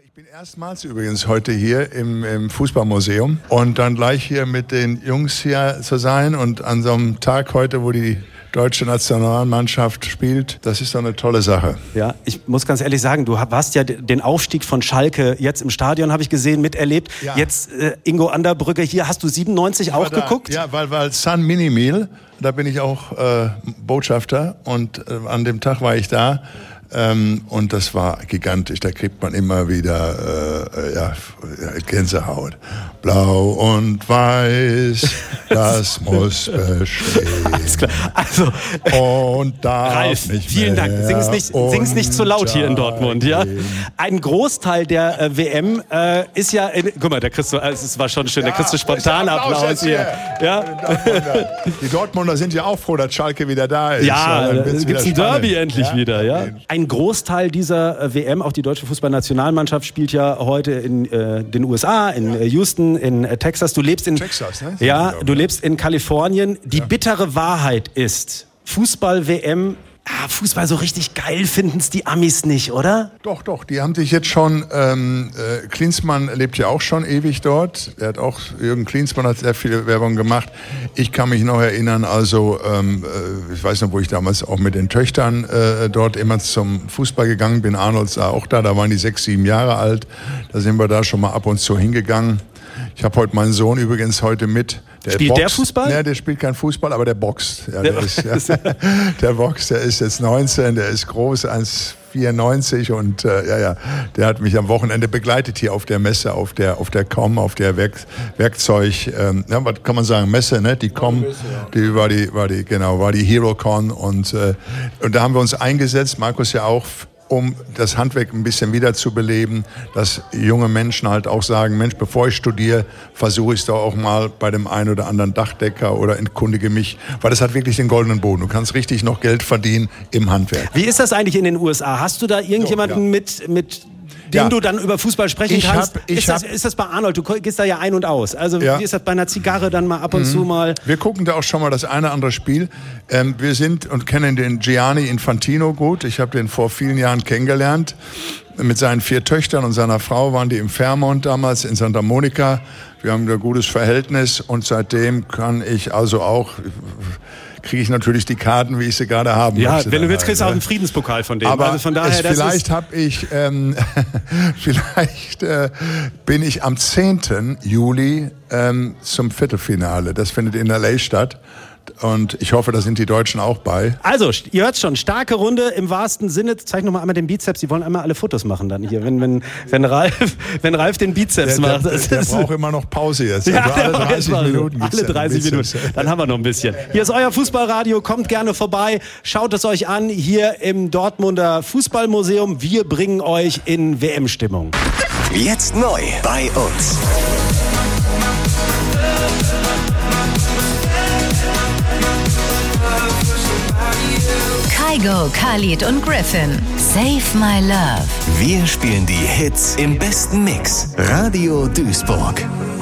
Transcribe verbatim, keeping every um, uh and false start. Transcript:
Ich bin erstmals übrigens heute hier im, im Fußballmuseum und dann gleich hier mit den Jungs hier zu sein und an so einem Tag heute, wo die deutsche Nationalmannschaft spielt, das ist doch eine tolle Sache. Ja, ich muss ganz ehrlich sagen, du warst ja den Aufstieg von Schalke jetzt im Stadion, habe ich gesehen, miterlebt. Ja. Jetzt äh, Ingo Anderbrügge hier, hast du siebenundneunzig auch geguckt? Ja, weil, weil San Minimil, da bin ich auch äh, Botschafter und äh, an dem Tag war ich da. Ähm, und das war gigantisch, da kriegt man immer wieder äh, ja, Gänsehaut. Blau und weiß, das muss bestehen. Alles klar. Also, und darf Ralf, nicht vielen Dank. Sing es nicht, sing's nicht zu laut hier in Dortmund. Ja? Ein Großteil der äh, W M äh, ist ja, in, guck mal, der kriegst du, also, es war schon schön, ja, der kriegst du spontan Applaus, Applaus hier. hier. Ja? Die Dortmunder sind ja auch froh, dass Schalke wieder da ist. Ja, ja dann gibt's ein Derby endlich ja? wieder. Ja? Ein Großteil dieser äh, W M, auch die deutsche Fußballnationalmannschaft, spielt ja heute in äh, den U S A, in äh, Houston, in äh, Texas. Du lebst in Texas, ne? Ja, du lebst in Kalifornien. Die ja. bittere Wahrheit ist, Fußball-W M, ah, Fußball so richtig geil finden's die Amis nicht, oder? Doch, doch, die haben sich jetzt schon, ähm, äh, Klinsmann lebt ja auch schon ewig dort. Er hat auch, Jürgen Klinsmann hat sehr viele Werbung gemacht. Ich kann mich noch erinnern, also ähm, äh, ich weiß noch, wo ich damals auch mit den Töchtern äh, dort immer zum Fußball gegangen bin. Arnold war auch da, da waren die sechs, sieben Jahre alt. Da sind wir da schon mal ab und zu hingegangen. Ich habe heute meinen Sohn übrigens heute mit. Der spielt boxt. Der Fußball? Nee, der spielt keinen Fußball, aber der boxt. Ja, der, ist, ja, der boxt, der ist jetzt neunzehn, der ist groß, eins Komma vierundneunzig und äh, ja, ja, der hat mich am Wochenende begleitet hier auf der Messe, auf der auf der Com, auf der Werk, Werkzeug, ähm, ja, was kann man sagen, Messe, ne? Die Com, die war die, war die, genau, war die HeroCon und äh, und da haben wir uns eingesetzt, Markus ja auch, um das Handwerk ein bisschen wiederzubeleben, dass junge Menschen halt auch sagen, Mensch, bevor ich studiere, versuche ich es doch auch mal bei dem einen oder anderen Dachdecker oder entkundige mich, weil das hat wirklich den goldenen Boden. Du kannst richtig noch Geld verdienen im Handwerk. Wie ist das eigentlich in den U S A? Hast du da irgendjemanden so, ja. mit, mit dem ja. du dann über Fußball sprechen ich kannst? Hab, ich ist, das, ist das bei Arnold? Du gehst da ja ein und aus. Also ja. wie ist das bei einer Zigarre dann mal ab und mhm. zu mal? Wir gucken da auch schon mal das eine oder andere Spiel. Ähm, wir sind und kennen den Gianni Infantino gut. Ich habe den vor vielen Jahren kennengelernt. Mit seinen vier Töchtern und seiner Frau waren die im Fairmont damals in Santa Monica. Wir haben ein gutes Verhältnis und seitdem kann ich also auch... kriege ich natürlich die Karten, wie ich sie gerade haben ja, möchte. Ja, wenn du willst, kriegst du auch einen Friedenspokal von dem. Aber also von daher, es, vielleicht habe ich, ähm, vielleicht äh, bin ich am zehnten Juli ähm, zum Viertelfinale. Das findet in L A statt. Und ich hoffe, da sind die Deutschen auch bei. Also, ihr hört's schon, starke Runde im wahrsten Sinne. Zeig noch mal einmal den Bizeps. Die wollen einmal alle Fotos machen dann hier, wenn, wenn, wenn, Ralf, wenn Ralf den Bizeps der, macht. Der, der, der braucht immer noch Pause jetzt. Ja, also alle dreißig Minuten. Alle dreißig Minuten. Dann haben wir noch ein bisschen. Hier ist euer Fußballradio. Kommt gerne vorbei. Schaut es euch an hier im Dortmunder Fußballmuseum. Wir bringen euch in W M-Stimmung. Jetzt neu bei uns. Kygo, Khalid und Griffin. Save My Love. Wir spielen die Hits im besten Mix. Radio Duisburg.